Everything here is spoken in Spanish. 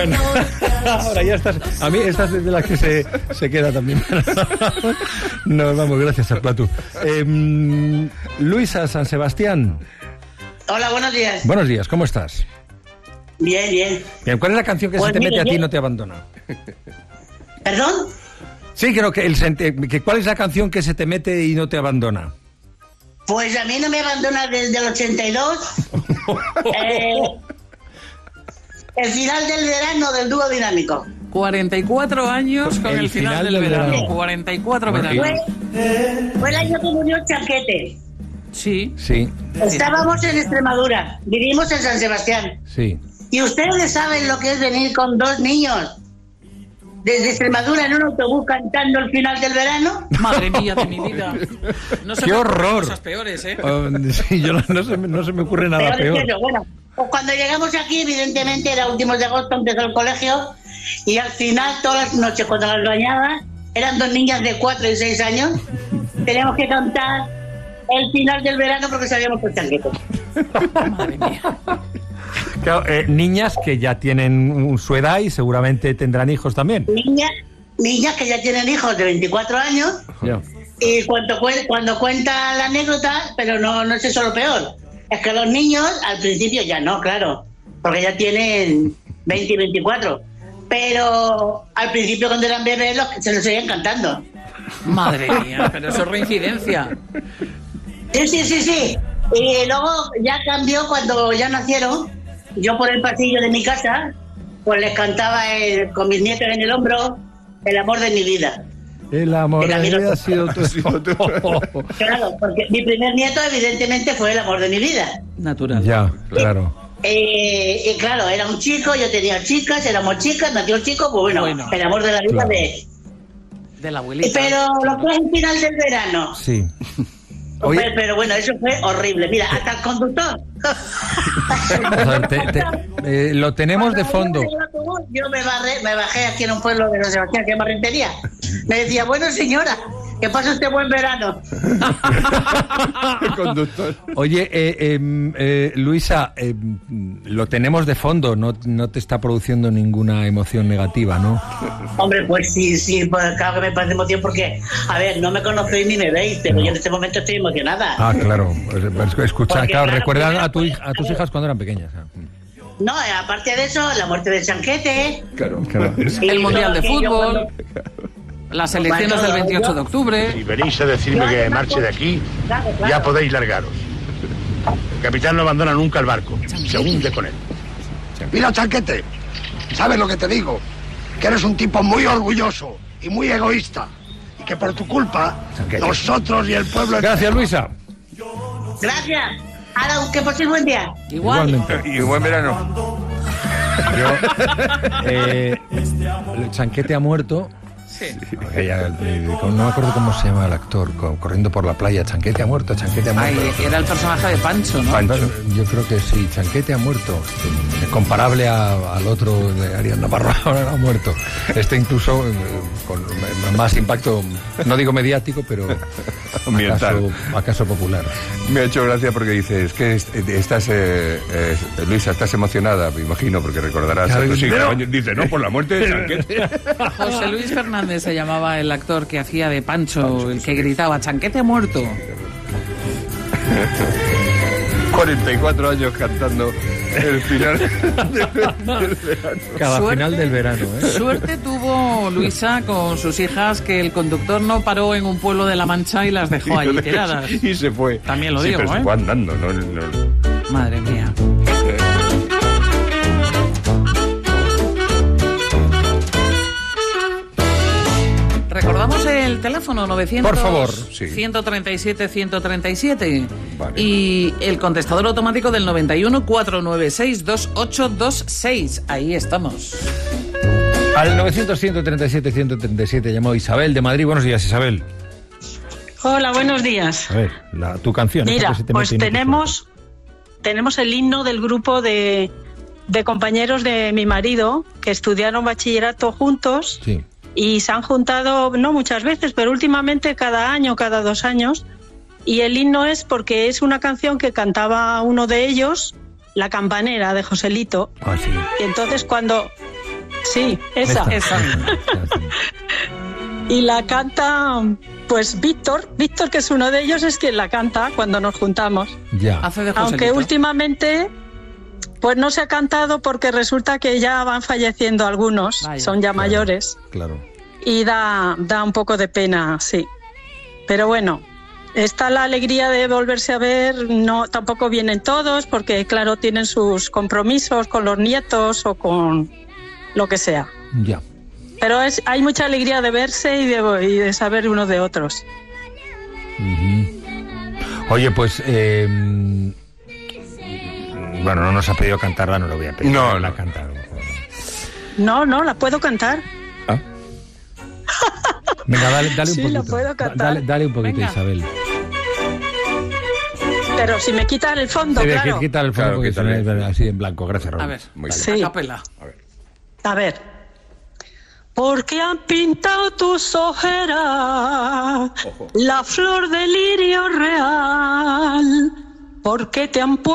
Bueno, ahora ya estás. A mí esta es de las que se queda también. Nos vamos, gracias, Arplatu. Luisa, San Sebastián. Hola, buenos días. Buenos días, ¿cómo estás? Bien, bien. Bien, ¿cuál es la canción que Pues se te mete a ti y bien. no te abandona? ¿Perdón? Sí, creo que ¿cuál es la canción que se te mete y no te abandona? Pues a mí no me abandona desde el 82. El final del verano del dúo dinámico. 44 años con el final del verano. 44 veranos. Fue el año que murió Chanquete. Sí. Sí, Estábamos en Extremadura, vivimos en San Sebastián. sí. ¿Y ustedes saben lo que es venir con 2 niños desde Extremadura en un autobús cantando el final del verano? Madre mía de mi vida. No se ¡Qué me ocurren horror! Cosas peores, ¿eh? Sí, yo no se me ocurre nada Peor es peor. que eso. Bueno, pues cuando llegamos aquí, evidentemente era últimos de agosto, empezó el colegio, y al final, todas las noches, cuando las bañaba, eran 2 niñas de 4 y 6 años, teníamos que cantar el final del verano porque sabíamos que el Chanquete. Madre mía. Claro, niñas que ya tienen su edad y seguramente tendrán hijos también. Niñas que ya tienen hijos de 24 años, Ya. y cuando cuenta la anécdota, pero no es eso lo peor, es que los niños al principio ya no, claro, porque ya tienen 20 y 24, pero al principio cuando eran bebés se los seguían cantando. Madre mía, pero eso es reincidencia. Sí. Y luego ya cambió cuando ya nacieron. Yo por el pasillo de mi casa, pues les cantaba con mis nietos en el hombro, el amor de mi vida. El amor Era de mi mi vida ha otro. sido tu... Claro, porque mi primer nieto evidentemente fue el amor de mi vida. Natural. Ya, claro. Y claro, era un chico, yo tenía chicas, éramos chicas, nació el chico, pues bueno. El amor de la vida Claro. De la abuelita. Pero lo que es el final del verano. Sí. Oye, Pero bueno, eso fue horrible. Mira, hasta el conductor. lo tenemos de fondo. Yo me bajé aquí en un pueblo de San Sebastián que se llama Rentería. Me decía, bueno señora, que pase usted buen verano. Conductor. Oye, Luisa, lo tenemos de fondo, no te está produciendo ninguna emoción negativa, ¿no? Hombre, pues sí, pues claro que me parece emoción porque, a ver, no me conocéis ni me veis, pero yo en este momento estoy emocionada. Ah, claro. Escucha, Porque, claro, claro, recuerda primero, a tus hijas cuando eran pequeñas. No, aparte de eso, la muerte de Chanquete. Claro. El Mundial de Fútbol. Las elecciones del 28 de Si octubre. venís a decirme que marche de aquí, ya podéis largaros. El capitán no abandona nunca el barco, se hunde con él. Mira, Chanquete, ¿sabes lo que te digo? Que eres un tipo muy orgulloso y muy egoísta. Y que por tu culpa, Chanquete. nosotros y el pueblo... Gracias, Luisa. Gracias. Ahora, que paséis buen día. Igualmente. Y buen verano. Chanquete ha muerto. Sí. No me acuerdo cómo se llama el actor, corriendo por la playa. Chanquete ha muerto, Chanquete ha muerto. Ay, era el personaje de Pancho, ¿no? Yo creo que sí, Chanquete ha muerto. Comparable al otro de Ariel Navarro, ahora ha muerto. Este incluso con más impacto, no digo mediático, pero Ambiental. acaso popular. Me ha hecho gracia porque dices que estás, Luisa, estás emocionada, me imagino, porque recordarás a tus hijas. Dice, no, por la muerte de Chanquete. José Luis Fernández se llamaba el actor que hacía de Pancho, el que gritaba, Chanquete ha muerto. 44 años cantando el final del verano. Cada final del verano, ¿eh? Suerte tuvo Luisa con sus hijas que el conductor no paró en un pueblo de La Mancha y las dejó allí tiradas. Y se fue. También lo Sí, digo, pero se ¿eh? fue andando, no. Madre mía. Recordamos el teléfono 900 Por favor, sí. 137 137 Vale. y el contestador automático del 91 496 2826. Ahí estamos. Al 900-137-137 llamó Isabel de Madrid. Buenos días, Isabel. Hola, buenos días. A ver, tu canción. esta Mira, que se te pues mete y no te tenemos el himno del grupo de compañeros de mi marido que estudiaron bachillerato juntos. Sí. Y se han juntado, no muchas veces, pero últimamente cada año, cada 2 años. Y el himno es porque es una canción que cantaba uno de ellos, La Campanera, de Joselito. Ah, sí. Y entonces cuando Sí, esa. Y la canta, pues Víctor, que es uno de ellos, es quien la canta cuando nos juntamos. Ya. Hace de Joselito. Aunque últimamente, pues no se ha cantado porque resulta que ya van falleciendo algunos, Vaya. son ya mayores. Claro. Y da un poco de pena, sí. Pero bueno, está la alegría de volverse a ver, no, tampoco vienen todos, porque claro, tienen sus compromisos con los nietos o con lo que sea. Ya. Pero hay mucha alegría de verse y de saber unos de otros. Oye, pues... bueno, no nos ha pedido cantarla, no lo voy a pedir. No, la no. cantar. No, la puedo cantar. ¿Ah? Venga, dale un Sí, poquito. la puedo cantar. Dale un poquito, Venga. Isabel. Pero si me quitan el fondo, Sí, claro. quita el fondo Claro, porque quítale. suena así en blanco. Gracias, Raúl. A ver, Muy bien. Sí. a capela. A ver. Porque han pintado tus ojeras la flor del lirio real. Porque te han puesto